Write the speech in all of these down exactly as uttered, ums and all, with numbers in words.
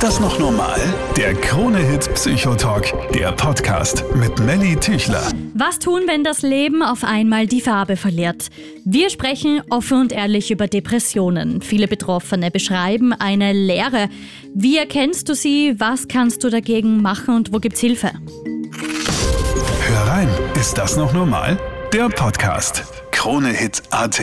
Ist das noch normal? Der Krone-Hit Psychotalk, der Podcast mit Melly Tüchler. Was tun, wenn das Leben auf einmal die Farbe verliert? Wir sprechen offen und ehrlich über Depressionen. Viele Betroffene beschreiben eine Leere. Wie erkennst du sie? Was kannst du dagegen machen und wo gibt's Hilfe? Hör rein, ist das noch normal? Der Podcast. Krone-Hit Punkt at.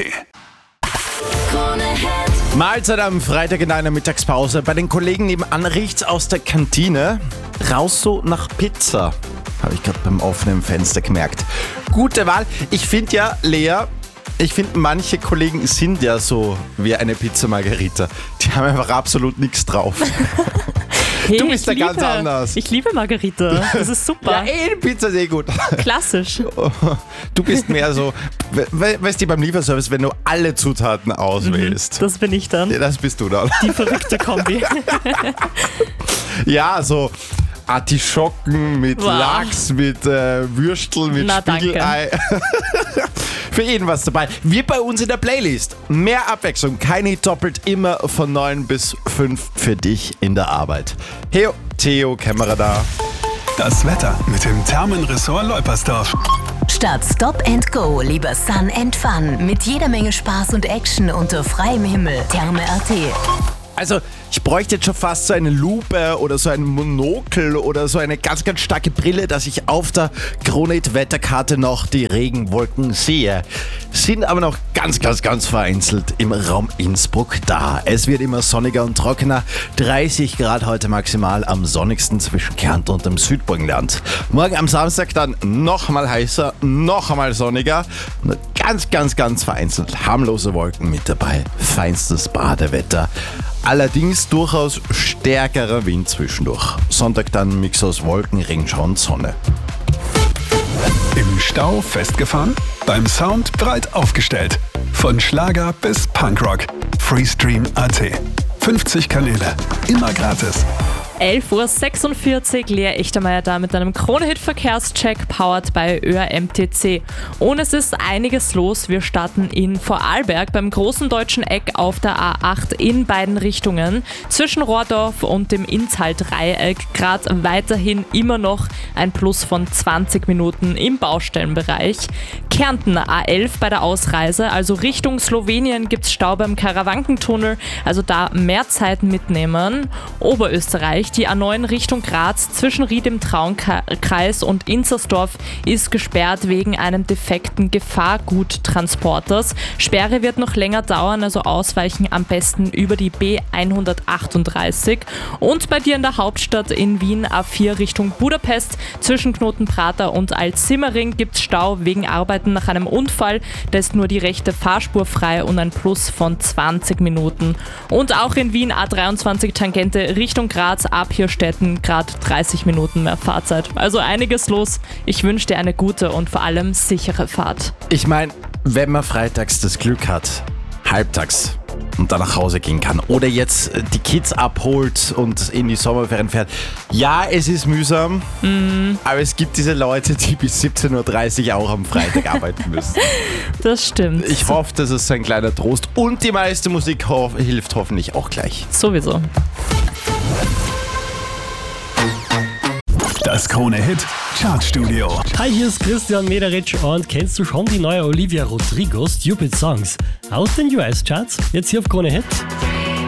Mahlzeit am Freitag in einer Mittagspause. Bei den Kollegen nebenan riecht's aus der Kantine raus so nach Pizza. Habe ich gerade beim offenen Fenster gemerkt. Gute Wahl. Ich finde ja, Lea, ich finde manche Kollegen sind ja so wie eine Pizza Margherita. Die haben einfach absolut nichts drauf. Hey, du bist da liebe, ganz anders. Ich liebe Margherita. Das ist super. Ja, eh, Pizza ist eh gut. Klassisch. Du bist mehr so, we weißt du, beim Lieferservice, wenn du alle Zutaten auswählst. Das bin ich dann. Ja, das bist du dann. Die verrückte Kombi. Ja, so Artischocken mit wow. Lachs, mit äh, Würstel, mit Na, Spiegelei. Für jeden was dabei. Wir bei uns in der Playlist. Mehr Abwechslung, kein Hit doppelt, immer von neun bis fünf für dich in der Arbeit. Hey, Theo, Kamera da. Das Wetter mit dem Thermenressort Leupersdorf. Statt Stop and Go, lieber Sun and Fun. Mit jeder Menge Spaß und Action unter freiem Himmel. Therme Punkt at. Also, ich bräuchte jetzt schon fast so eine Lupe oder so ein Monokel oder so eine ganz, ganz starke Brille, dass ich auf der Krone-Hit-Wetterkarte noch die Regenwolken sehe. Sind aber noch ganz, ganz, ganz vereinzelt im Raum Innsbruck da. Es wird immer sonniger und trockener. dreißig Grad heute maximal am sonnigsten zwischen Kärnten und dem Südburgenland. Morgen am Samstag dann noch einmal heißer, noch einmal sonniger. Und ganz, ganz, ganz vereinzelt harmlose Wolken mit dabei. Feinstes Badewetter. Allerdings durchaus stärkerer Wind zwischendurch. Sonntag dann Mix aus Wolken, Regenschau und Sonne. Im Stau festgefahren? Beim Sound breit aufgestellt. Von Schlager bis Punkrock. Freestream Punkt at. fünfzig Kanäle. Immer gratis. elf Uhr sechsundvierzig, Lea Echtermeier da mit einem Krone-Hit-Verkehrscheck powered bei Ö R M T C. Und es ist einiges los. Wir starten in Vorarlberg beim großen deutschen Eck auf der A acht in beiden Richtungen. Zwischen Rohrdorf und dem Inntal-Dreieck gerade weiterhin immer noch ein Plus von zwanzig Minuten im Baustellenbereich. Kärnten A elf bei der Ausreise, also Richtung Slowenien gibt es Stau beim Karawankentunnel, also da mehr Zeit mitnehmen. Oberösterreich, die A neun Richtung Graz zwischen Ried im Traunkreis und Inzersdorf ist gesperrt wegen einem defekten Gefahrguttransporters. Sperre wird noch länger dauern, also ausweichen am besten über die B hundertachtunddreißig. Und bei dir in der Hauptstadt in Wien A vier Richtung Budapest zwischen Knotenprater und Altsimmering gibt es Stau wegen Arbeiten nach einem Unfall. Da ist nur die rechte Fahrspur frei und ein Plus von zwanzig Minuten. Und auch in Wien A dreiundzwanzig Tangente Richtung Graz ab Hirstetten gerade dreißig Minuten mehr Fahrzeit. Also einiges los. Ich wünsche dir eine gute und vor allem sichere Fahrt. Ich meine, wenn man freitags das Glück hat, halbtags und dann nach Hause gehen kann oder jetzt die Kids abholt und in die Sommerferien fährt. Ja, es ist mühsam, mm. aber es gibt diese Leute, die bis siebzehn Uhr dreißig auch am Freitag arbeiten müssen. Das stimmt. Ich hoffe, das ist so ein kleiner Trost und die meiste Musik ho- hilft hoffentlich auch gleich. Sowieso. Das Krone-Hit Chartstudio. Hi, hier ist Christian Mederitsch und kennst du schon die neue Olivia Rodrigo Stupid Songs aus den U S-Charts? Jetzt hier auf Krone Hit.